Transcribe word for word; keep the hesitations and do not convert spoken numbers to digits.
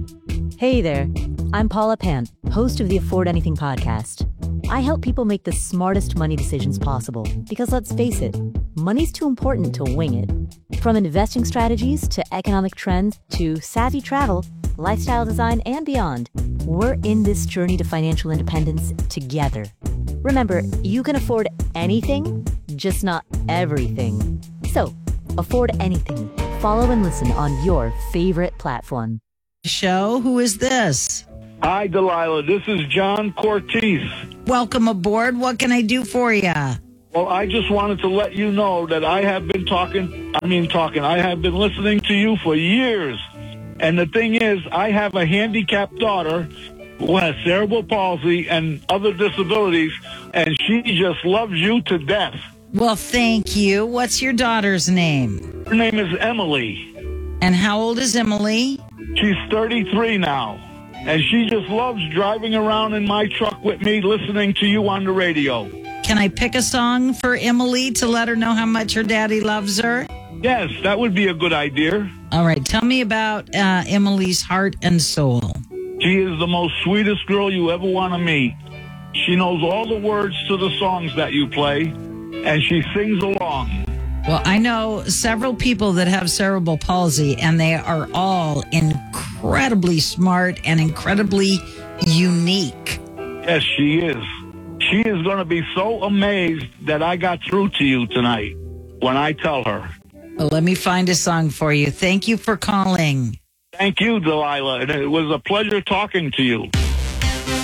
Hey there, I'm Paula Pant, host of the Afford Anything podcast. I help people make the smartest money decisions possible because let's face it, money's too important to wing it. From investing strategies to economic trends to savvy travel, lifestyle design, and beyond, we're in this journey to financial independence together. Remember, you can afford anything, just not everything. So, afford anything. Follow and listen on your favorite platform. Show, who is this? Hi, Delilah. This is John Cortez. Welcome aboard. What can I do for you? Well, I just wanted to let you know that I have been talking, I mean talking, I have been listening to you for years. And the thing is, I have a handicapped daughter who has cerebral palsy and other disabilities, and she just loves you to death. Well, thank you. What's your daughter's name? Her name is Emily. And how old is Emily? She's thirty-three now, and she just loves driving around in my truck with me, listening to you on the radio. Can I pick a song for Emily to let her know how much her daddy loves her? Yes, that would be a good idea. All right, tell me about uh, Emily's heart and soul. She is the most sweetest girl you ever want to meet. She knows all the words to the songs that you play, and she sings along. Well, I know several people that have cerebral palsy, and they are all incredibly smart and incredibly unique. Yes, she is. She is going to be so amazed that I got through to you tonight when I tell her. Well, let me find a song for you. Thank you for calling. Thank you, Delilah. And it was a pleasure talking to you.